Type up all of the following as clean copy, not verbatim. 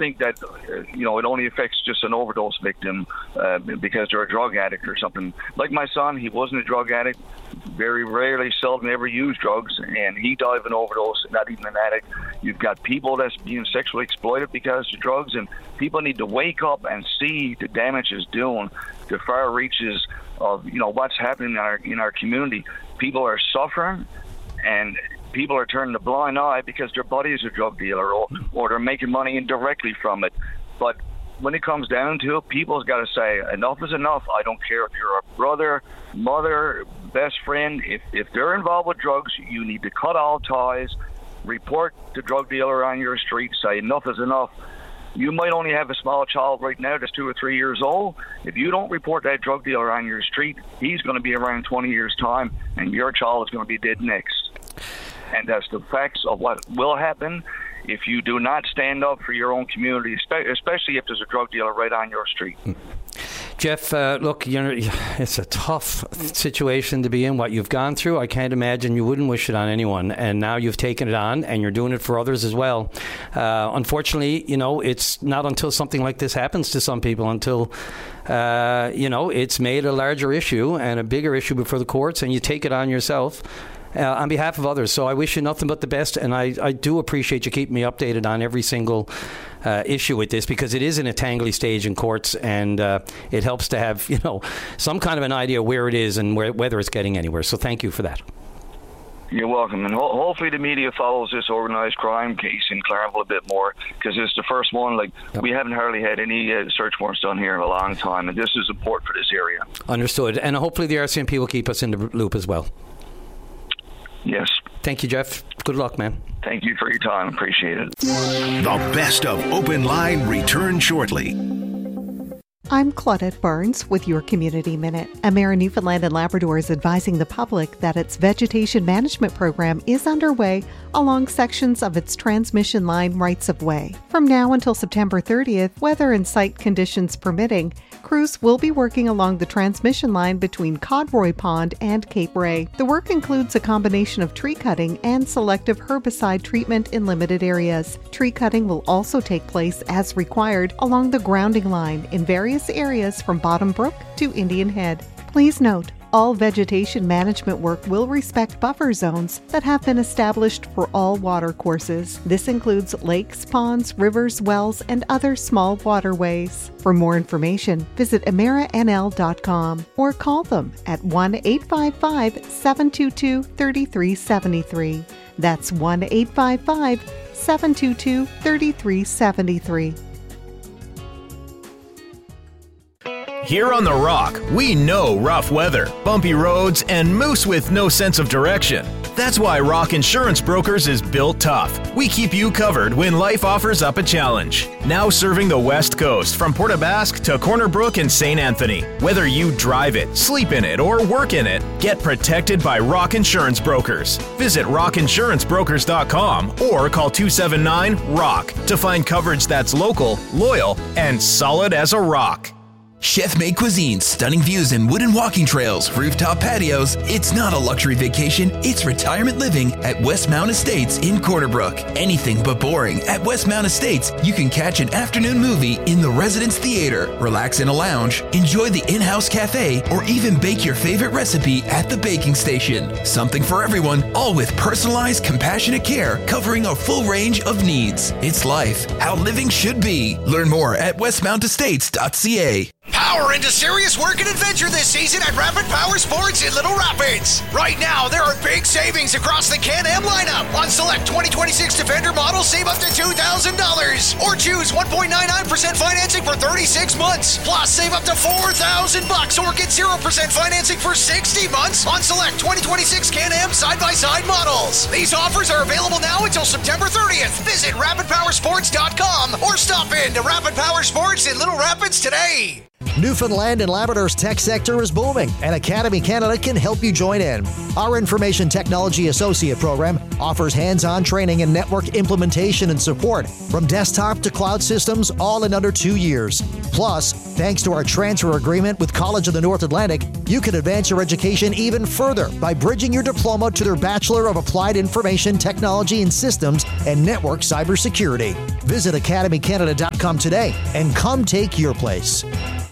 think that, it only affects just an overdose victim because they're a drug addict or something. Like my son, he wasn't a drug addict, very rarely, seldom ever used drugs, and he died of an overdose, not even an addict. You've got people that's being sexually exploited because of drugs, and people need to wake up and see the damage it's doing, the far reaches of, what's happening in our community. People are suffering, and people are turning a blind eye because their buddy is a drug dealer or they're making money indirectly from it. But when it comes down to it, people's got to say, enough is enough. I don't care if you're a brother, mother, best friend. If they're involved with drugs, you need to cut all ties, report the drug dealer on your street, say enough is enough. You might only have a small child right now that's 2 or 3 years old. If you don't report that drug dealer on your street, he's going to be around 20 years' time, and your child is going to be dead next. And that's the facts of what will happen if you do not stand up for your own community, especially if there's a drug dealer right on your street. Jeff, look, it's a tough situation to be in, what you've gone through. I can't imagine you wouldn't wish it on anyone. And now you've taken it on and you're doing it for others as well. Unfortunately, it's not until something like this happens to some people until, it's made a larger issue and a bigger issue before the courts, and you take it on yourself. On behalf of others. So I wish you nothing but the best, and I do appreciate you keeping me updated on every single issue with this, because it is in a tangly stage in courts, and it helps to have some kind of an idea where it is and whether it's getting anywhere. So thank you for that. You're welcome, and hopefully the media follows this organised crime case in Clareville a bit more, because it's the first one. We haven't hardly had any search warrants done here in a long time, and this is important for this area. Understood, and hopefully the RCMP will keep us in the loop as well. Yes. Thank you, Jeff. Good luck, man. Thank you for your time. Appreciate it. The best of Open Line returns shortly. I'm Claudette Barnes with your Community Minute. Emera Newfoundland and Labrador is advising the public that its vegetation management program is underway along sections of its transmission line rights-of-way. From now until September 30th, weather and site conditions permitting, crews will be working along the transmission line between Codroy Pond and Cape Ray. The work includes a combination of tree cutting and selective herbicide treatment in limited areas. Tree cutting will also take place as required along the grounding line in various areas from Bottom Brook to Indian Head. Please note, all vegetation management work will respect buffer zones that have been established for all water courses. This includes lakes, ponds, rivers, wells, and other small waterways. For more information, visit emeranl.com or call them at 1-855-722-3373. That's 1-855-722-3373. Here on The Rock, we know rough weather, bumpy roads, and moose with no sense of direction. That's why Rock Insurance Brokers is built tough. We keep you covered when life offers up a challenge. Now serving the West Coast from Port aux Basques to Corner Brook and St. Anthony. Whether you drive it, sleep in it, or work in it, get protected by Rock Insurance Brokers. Visit rockinsurancebrokers.com or call 279-ROCK to find coverage that's local, loyal, and solid as a rock. Chef-made cuisines, stunning views and wooden walking trails, rooftop patios. It's not a luxury vacation, it's retirement living at Westmount Estates in Corner Brook. Anything but boring. At Westmount Estates, you can catch an afternoon movie in the Residence Theater, relax in a lounge, enjoy the in-house cafe, or even bake your favorite recipe at the baking station. Something for everyone, all with personalized, compassionate care covering a full range of needs. It's life, how living should be. Learn more at westmountestates.ca. Power into serious work and adventure this season at Rapid Power Sports in Little Rapids. Right now, there are big savings across the Can-Am lineup. On select 2026 Defender models, save up to $2,000. Or choose 1.99% financing for 36 months. Plus, save up to $4,000 or get 0% financing for 60 months on select 2026 Can-Am side-by-side models. These offers are available now until September 30th. Visit RapidPowerSports.com or stop in to Rapid Power Sports in Little Rapids today. Newfoundland and Labrador's tech sector is booming, and Academy Canada can help you join in. Our Information Technology Associate program offers hands-on training in network implementation and support, from desktop to cloud systems, all in under 2 years. Plus, thanks to our transfer agreement with College of the North Atlantic, you can advance your education even further by bridging your diploma to their Bachelor of Applied Information Technology and Systems and Network Cybersecurity. Visit academycanada.com today and come take your place.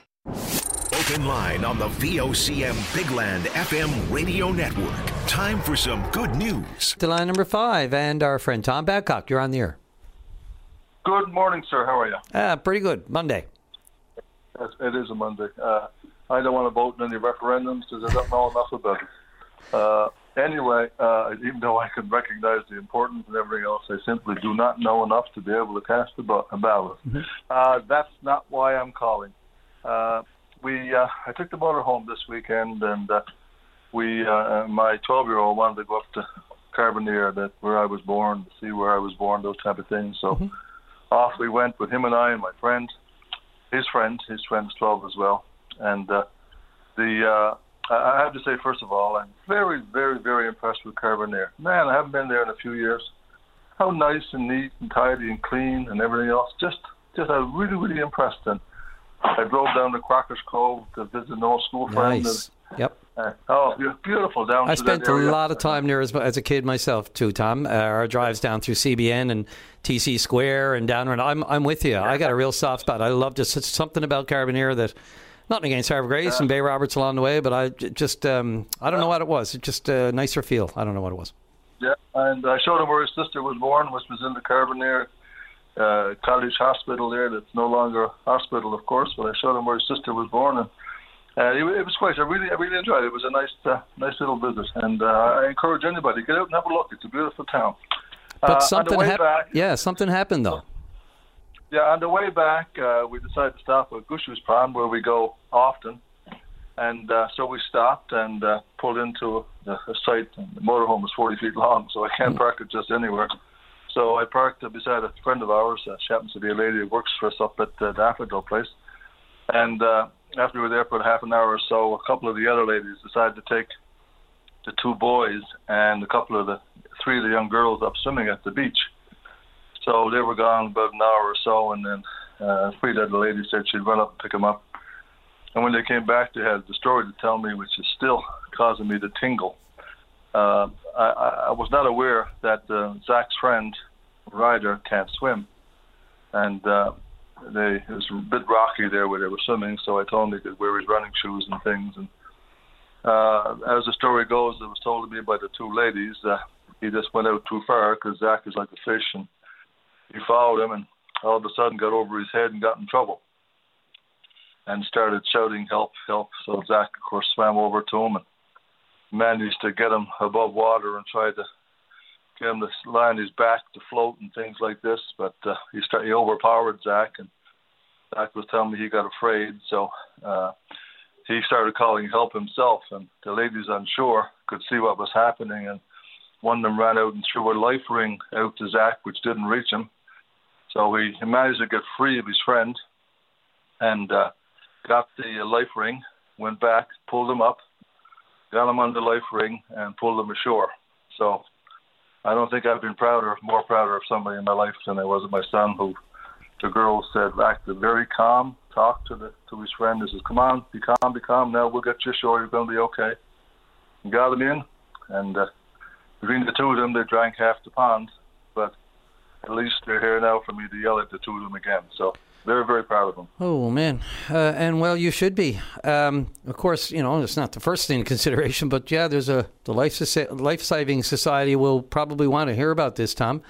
Open Line on the VOCM Bigland FM radio network. Time for some good news. To line number 5, and our friend Tom Babcock, you're on the air. Good morning, sir. How are you? Pretty good. Monday. Yes, it is a Monday. I don't want to vote in any referendums because I don't know enough about it. Anyway, even though I can recognize the importance and everything else, I simply do not know enough to be able to cast a ballot. Mm-hmm. That's not why I'm calling. I took the motor home this weekend, and my 12-year-old wanted to go up to Carbonear, where I was born, to see where I was born, those type of things. So off we went with him and I and my friend, his friend is 12 as well. And I have to say, first of all, I'm very, very, very impressed with Carbonear. Man, I haven't been there in a few years. How nice and neat and tidy and clean and everything else. Just I was really, really impressed. And I drove down to Crackers Cove to visit an old school friend. Nice. Yep. Beautiful down. I spent a lot of time there as a kid myself too, Tom. Our drives down through CBN and TC Square and down around. I'm with you. I got a real soft spot. I love just something about Carbonear that. Nothing against Harbour Grace and Bay Roberts along the way, but I just I don't know what it was. It's just a nicer feel. I don't know what it was. Yeah, and I showed him where his sister was born, which was in the Carbonear College Hospital there. That's no longer a hospital, of course, but I showed him where his sister was born, and it was quite. I really enjoyed it. It was a nice little visit, and I encourage anybody get out and have a look. It's a beautiful town. But something happened. Something happened though. Yeah, on the way back, we decided to stop at Gushers Pond, where we go often. And so we stopped and pulled into a site. And the motorhome is 40 feet long, so I can't park it just anywhere. So I parked beside a friend of ours. She happens to be a lady who works for us up at the Daffodil place. And after we were there for half an hour or so, a couple of the other ladies decided to take the 2 boys and 3 of the young girls up swimming at the beach. So they were gone about an hour or so, and then 3 of the ladies said she'd run up and pick them up. And when they came back, they had the story to tell me, which is still causing me to tingle. I was not aware that Zach's friend, Ryder, can't swim. And it was a bit rocky there where they were swimming, so I told him he could wear his running shoes and things. And as the story goes, it was told to me by the 2 ladies that he just went out too far because Zach is like a fish, and he followed him and all of a sudden got over his head and got in trouble and started shouting, help, help. So Zach, of course, swam over to him and managed to get him above water and tried to get him to lie on his back to float and things like this. But he overpowered Zach, and Zach was telling me he got afraid. So he started calling help himself, and the ladies on shore could see what was happening, and one of them ran out and threw a life ring out to Zach, which didn't reach him. So he managed to get free of his friend and got the life ring, went back, pulled him up, got him on the life ring, and pulled him ashore. So I don't think I've been more prouder of somebody in my life than I was of my son, who the girl said acted very calm, talked to his friend and says, come on, be calm, now we'll get you ashore, you're going to be okay. And got him in, and between the 2 of them, they drank half the pond, but at least they're here now for me to yell at the 2 of them again. So very, very proud of them. Oh, man. And, well, you should be. Of course, it's not the first thing in consideration, but, yeah, there's the Life-Saving Society will probably want to hear about this, Tom,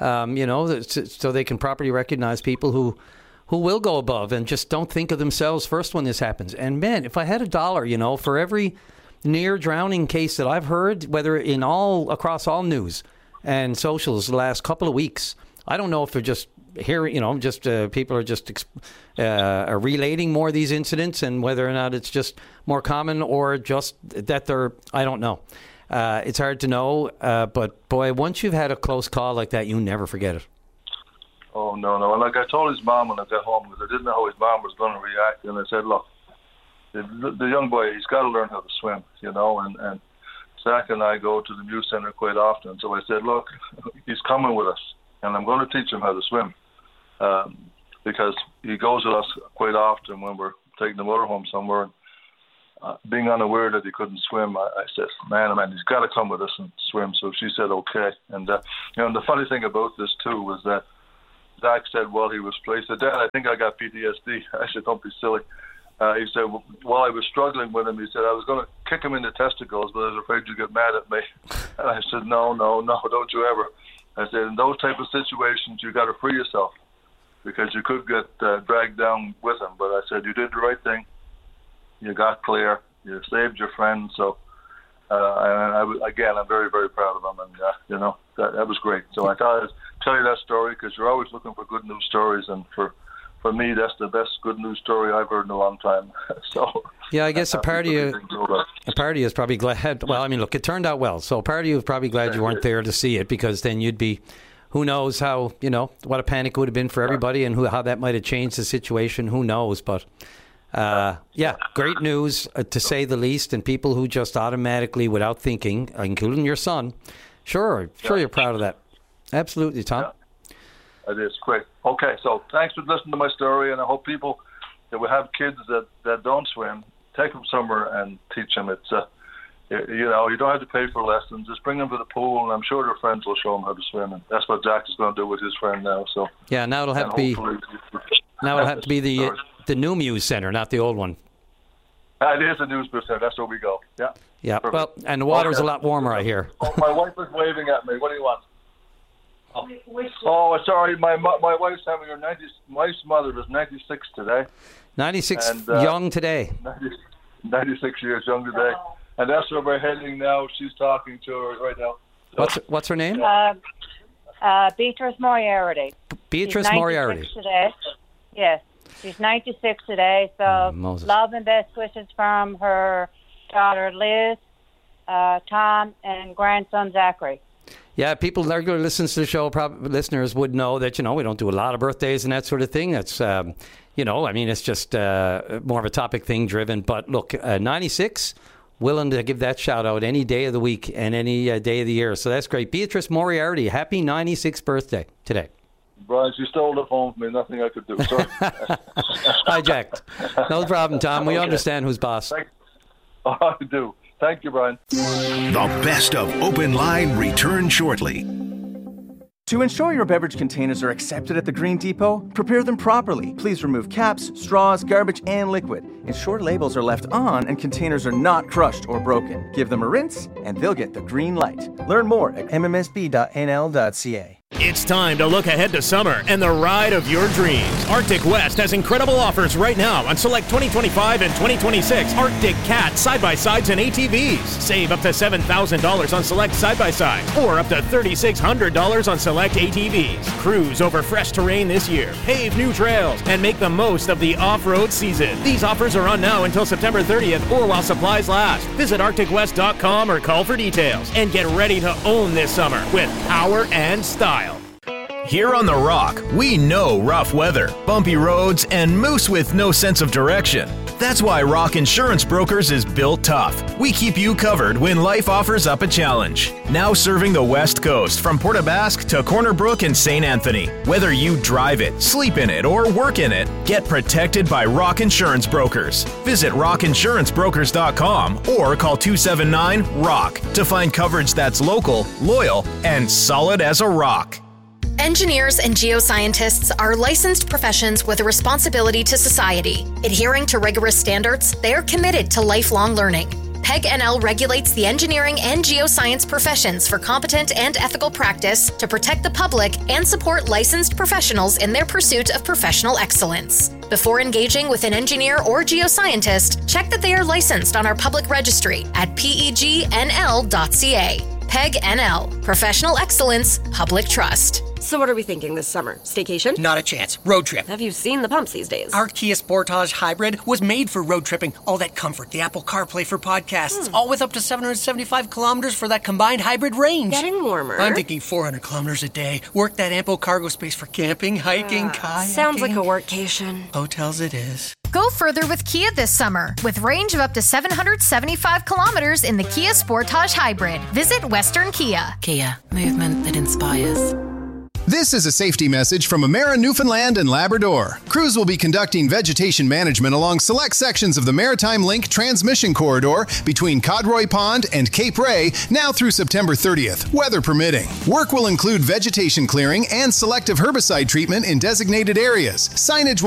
so they can properly recognize people who will go above and just don't think of themselves first when this happens. And, man, if I had $1, for every near drowning case that I've heard, whether across all news and socials the last couple of weeks, I don't know if they're just hearing, people are just relating more of these incidents, and whether or not it's just more common or just that I don't know. It's hard to know, but boy, once you've had a close call like that, you never forget it. Oh, no. And like I told his mom when I got home, because I didn't know how his mom was going to react, and I said, look, the young boy, he's got to learn how to swim, and Zach and I go to the Muse Center quite often. So I said, look, he's coming with us, and I'm going to teach him how to swim, because he goes with us quite often when we're taking the motorhome somewhere. And, being unaware that he couldn't swim, I said, man, he's got to come with us and swim. So she said, okay. And, the funny thing about this, too, was that Zach said while he was playing, he said, Dad, I think I got PTSD. I said, don't be silly. He said, while I was struggling with him, he said, I was going to kick him in the testicles, but I was afraid you'd get mad at me. And I said, no, don't you ever. I said, in those type of situations, you got to free yourself because you could get dragged down with him. But I said, you did the right thing. You got clear. You saved your friend. So, and I'm very, very proud of him. And, that was great. So I thought I'd tell you that story because you're always looking for good news stories. And for me, that's the best good news story I've heard in a long time. So yeah, I guess a part of you is probably glad. Well, I mean, look, it turned out well. So a part of you is probably glad you weren't there to see it because then you'd be, who knows how, what a panic would have been for everybody and how that might have changed the situation. Who knows? But great news to say the least. And people who just automatically, without thinking, including your son, sure, you're proud of that. Absolutely, Tom. Yeah. It is great. Okay, so thanks for listening to my story, and I hope people that will have kids that don't swim, take them somewhere and teach them. It's you don't have to pay for lessons. Just bring them to the pool, and I'm sure their friends will show them how to swim. And that's what Jack is going to do with his friend now. So yeah, now it'll have to be the new Muse Center, not the old one. It is the News Center. That's where we go. Yeah. Yeah. Perfect. Well, and the water's a lot warmer, I hear. Oh, my wife is waving at me. What do you want? Oh, sorry. My wife's having her 90. My mother is 96 today. 96 and, young today. 96 years young today, and that's where we're heading now. She's talking to her right now. So, what's her name? Beatrice Moriarty. Beatrice Moriarty. Today. Yes, she's 96 today. So love and best wishes from her daughter Liz, Tom, and grandson Zachary. Yeah, people regularly listens to the show, listeners would know that, we don't do a lot of birthdays and that sort of thing. That's, it's just more of a topic thing driven. But look, 96, willing to give that shout out any day of the week and any day of the year. So that's great. Beatrice Moriarty, happy 96th birthday today. Brian, she stole the phone from me. Nothing I could do. Sorry. Hijacked. No problem, Tom. We understand who's boss. I do. Thank you, Brian. The best of Open Line return shortly. To ensure your beverage containers are accepted at the Green Depot, prepare them properly. Please remove caps, straws, garbage, and liquid. Ensure labels are left on and containers are not crushed or broken. Give them a rinse, and they'll get the green light. Learn more at mmsb.nl.ca. It's time to look ahead to summer and the ride of your dreams. Arctic West has incredible offers right now on select 2025 and 2026 Arctic Cat side-by-sides and ATVs. Save up to $7,000 on select side-by-sides or up to $3,600 on select ATVs. Cruise over fresh terrain this year, pave new trails, and make the most of the off-road season. These offers are on now until September 30th or while supplies last. Visit ArcticWest.com or call for details and get ready to own this summer with power and style. Here on The Rock, we know rough weather, bumpy roads, and moose with no sense of direction. That's why Rock Insurance Brokers is built tough. We keep you covered when life offers up a challenge. Now serving the West Coast from Port aux Basques to Corner Brook and St. Anthony. Whether you drive it, sleep in it, or work in it, get protected by Rock Insurance Brokers. Visit rockinsurancebrokers.com or call 279-ROCK to find coverage that's local, loyal, and solid as a rock. Engineers and geoscientists are licensed professions with a responsibility to society. Adhering to rigorous standards, they are committed to lifelong learning. PEG NL regulates the engineering and geoscience professions for competent and ethical practice to protect the public and support licensed professionals in their pursuit of professional excellence. Before engaging with an engineer or geoscientist, check that they are licensed on our public registry at pegnl.ca. PEG NL, Professional Excellence, Public Trust. So what are we thinking this summer? Staycation? Not a chance. Road trip. Have you seen the pumps these days? Our Kia Sportage Hybrid was made for road tripping. All that comfort, the Apple CarPlay for podcasts, all with up to 775 kilometers for that combined hybrid range. Getting warmer. I'm thinking 400 kilometers a day. Work that ample cargo space for camping, hiking, kayaking. Sounds like a workcation. Hotels it is. Go further with Kia this summer with range of up to 775 kilometers in the Kia Sportage Hybrid. Visit Western Kia. Kia, movement that inspires. This is a safety message from Emera Newfoundland and Labrador. Crews will be conducting vegetation management along select sections of the Maritime Link transmission corridor between Codroy Pond and Cape Ray now through September 30th, weather permitting. Work will include vegetation clearing and selective herbicide treatment in designated areas. Signage will